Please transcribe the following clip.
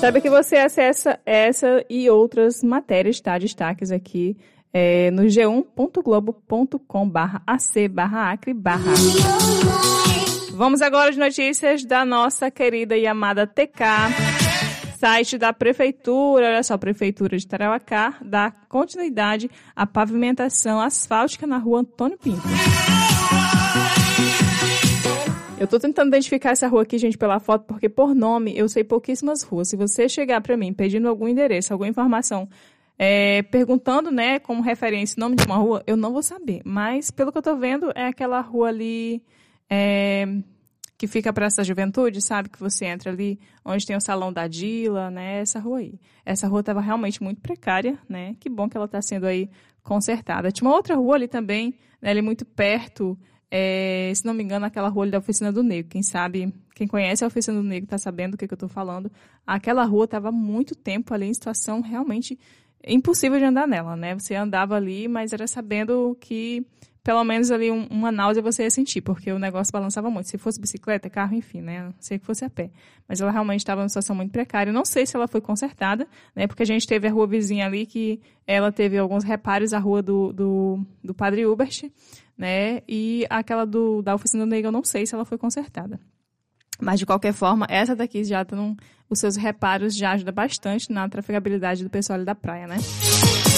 Saiba que você acessa essa e outras matérias, tá? Destaques aqui no g1.globo.com/ac/acre/. Vamos agora às notícias da nossa querida e amada TK. Site da Prefeitura, olha só, Prefeitura de Tarauacá, dá continuidade à pavimentação asfáltica na rua Antônio Pinto. Eu tô tentando identificar essa rua aqui, gente, pela foto, porque por nome eu sei pouquíssimas ruas. Se você chegar para mim pedindo algum endereço, alguma informação, perguntando, né, como referência o nome de uma rua, eu não vou saber. Mas, pelo que eu tô vendo, é aquela rua ali que fica a Praça da Juventude, sabe? Que você entra ali, onde tem o Salão da Dila, né? Essa rua aí. Essa rua estava realmente muito precária, né? Que bom que ela está sendo aí consertada. Tinha uma outra rua ali também, né, ali muito perto, se não me engano, aquela rua ali da Oficina do Negro. Quem sabe, quem conhece a Oficina do Negro está sabendo do que eu estou falando. Aquela rua estava muito tempo ali em situação realmente impossível de andar nela, né? Você andava ali, mas era sabendo que pelo menos ali uma náusea você ia sentir, porque o negócio balançava muito. Se fosse bicicleta, carro, enfim, né? Não sei que fosse a pé. Mas ela realmente estava numa situação muito precária. Eu não sei se ela foi consertada, né? Porque a gente teve a rua vizinha ali que ela teve alguns reparos, a rua do Padre Hubert, né? E aquela da Oficina do Negro, eu não sei se ela foi consertada. Mas, de qualquer forma, essa daqui já os seus reparos já ajuda bastante na trafegabilidade do pessoal ali da praia, né?